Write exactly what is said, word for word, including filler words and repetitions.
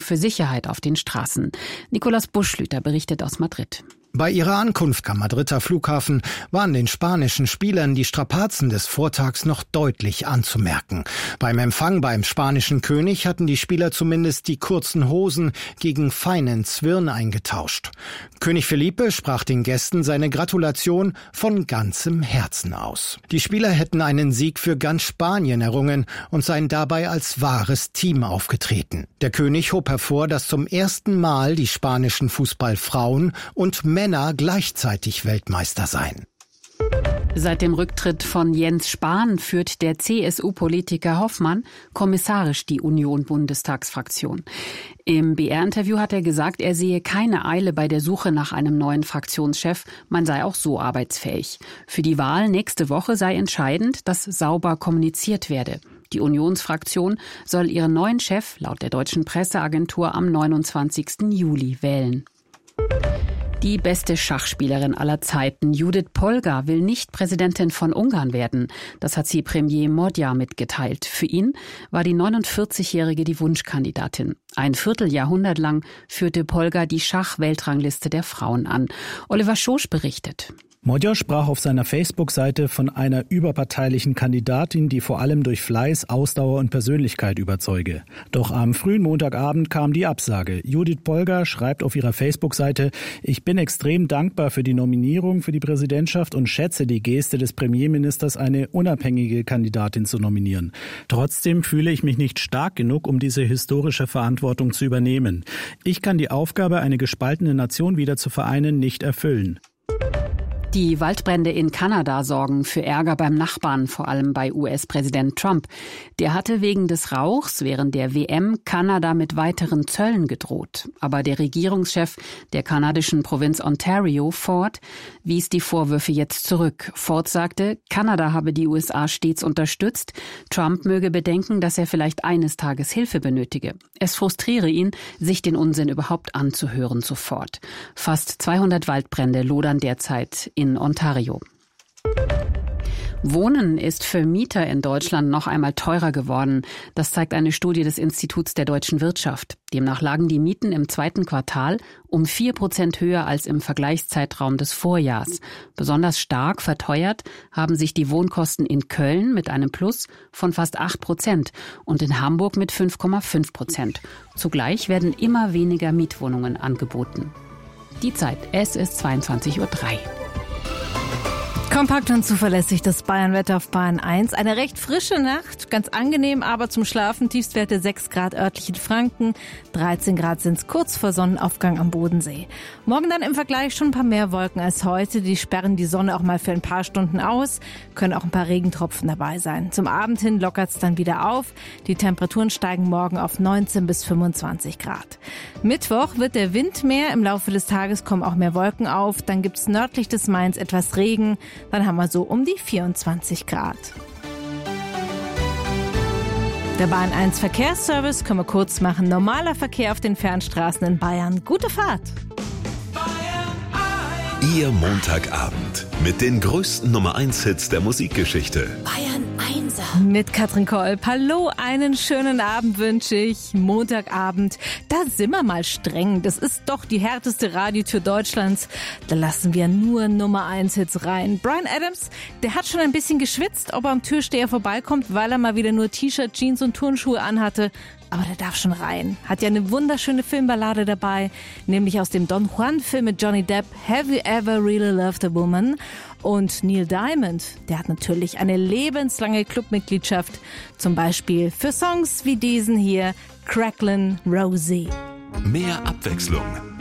für Sicherheit auf den Straßen. Nikolaus Buschlüter berichtet aus Madrid. Bei ihrer Ankunft am Madrider Flughafen waren den spanischen Spielern die Strapazen des Vortags noch deutlich anzumerken. Beim Empfang beim spanischen König hatten die Spieler zumindest die kurzen Hosen gegen feinen Zwirn eingetauscht. König Felipe sprach den Gästen seine Gratulation von ganzem Herzen aus. Die Spieler hätten einen Sieg für ganz Spanien errungen und seien dabei als wahres Team aufgetreten. Der König hob hervor, dass zum ersten Mal die spanischen Fußballfrauen und Männer gleichzeitig Weltmeister seien. Seit dem Rücktritt von Jens Spahn führt der C S U-Politiker Hoffmann kommissarisch die Union-Bundestagsfraktion. Im B R-Interview hat er gesagt, er sehe keine Eile bei der Suche nach einem neuen Fraktionschef, man sei auch so arbeitsfähig. Für die Wahl nächste Woche sei entscheidend, dass sauber kommuniziert werde. Die Unionsfraktion soll ihren neuen Chef laut der deutschen Presseagentur am neunundzwanzigsten Juli wählen. Die beste Schachspielerin aller Zeiten, Judith Polgar, will nicht Präsidentin von Ungarn werden. Das hat sie Premier Magyar mitgeteilt. Für ihn war die neunundvierzigjährige die Wunschkandidatin. Ein Vierteljahrhundert lang führte Polgar die Schach-Weltrangliste der Frauen an. Oliver Schosch berichtet. Magyar sprach auf seiner Facebook-Seite von einer überparteilichen Kandidatin, die vor allem durch Fleiß, Ausdauer und Persönlichkeit überzeuge. Doch am frühen Montagabend kam die Absage. Judith Polgar schreibt auf ihrer Facebook-Seite: Ich bin extrem dankbar für die Nominierung für die Präsidentschaft und schätze die Geste des Premierministers, eine unabhängige Kandidatin zu nominieren. Trotzdem fühle ich mich nicht stark genug, um diese historische Verantwortung zu übernehmen. Ich kann die Aufgabe, eine gespaltene Nation wieder zu vereinen, nicht erfüllen. Die Waldbrände in Kanada sorgen für Ärger beim Nachbarn, vor allem bei U S-Präsident Trump. Der hatte wegen des Rauchs während der W M Kanada mit weiteren Zöllen gedroht. Aber der Regierungschef der kanadischen Provinz Ontario, Ford, wies die Vorwürfe jetzt zurück. Ford sagte, Kanada habe die U S A stets unterstützt. Trump möge bedenken, dass er vielleicht eines Tages Hilfe benötige. Es frustriere ihn, sich den Unsinn überhaupt anzuhören, so Ford. Fast zweihundert Waldbrände lodern derzeit in Ontario. Wohnen ist für Mieter in Deutschland noch einmal teurer geworden. Das zeigt eine Studie des Instituts der deutschen Wirtschaft. Demnach lagen die Mieten im zweiten Quartal um vier Prozent höher als im Vergleichszeitraum des Vorjahrs. Besonders stark verteuert haben sich die Wohnkosten in Köln mit einem Plus von fast acht Prozent und in Hamburg mit fünf Komma fünf Prozent. Zugleich werden immer weniger Mietwohnungen angeboten. Die Zeit, es ist zweiundzwanzig Uhr drei. Kompakt und zuverlässig das Bayernwetter auf Bayern eins. Eine recht frische Nacht, ganz angenehm, aber zum Schlafen. Tiefstwerte sechs Grad örtlich in Franken, dreizehn Grad sind's kurz vor Sonnenaufgang am Bodensee. Morgen dann im Vergleich schon ein paar mehr Wolken als heute. Die sperren die Sonne auch mal für ein paar Stunden aus, können auch ein paar Regentropfen dabei sein. Zum Abend hin lockert's dann wieder auf. Die Temperaturen steigen morgen auf neunzehn bis fünfundzwanzig Grad. Mittwoch wird der Wind mehr, im Laufe des Tages kommen auch mehr Wolken auf. Dann gibt's nördlich des Mains etwas Regen. Dann haben wir so um die vierundzwanzig Grad. Der Bayern eins Verkehrsservice können wir kurz machen. Normaler Verkehr auf den Fernstraßen in Bayern. Gute Fahrt! Ihr Montagabend mit den größten Nummer eins Hits der Musikgeschichte. Bayern Einser. Mit Katrin Kolb. Hallo, einen schönen Abend wünsche ich. Montagabend, da sind wir mal streng. Das ist doch die härteste Radiotür Deutschlands. Da lassen wir nur Nummer eins Hits rein. Bryan Adams, der hat schon ein bisschen geschwitzt, ob er am Türsteher vorbeikommt, weil er mal wieder nur T-Shirt, Jeans und Turnschuhe anhatte. Aber der darf schon rein. Hat ja eine wunderschöne Filmballade dabei, nämlich aus dem Don Juan-Film mit Johnny Depp, Have You Ever Really Loved a Woman? Und Neil Diamond, der hat natürlich eine lebenslange Clubmitgliedschaft, zum Beispiel für Songs wie diesen hier, Cracklin' Rosie. Mehr Abwechslung,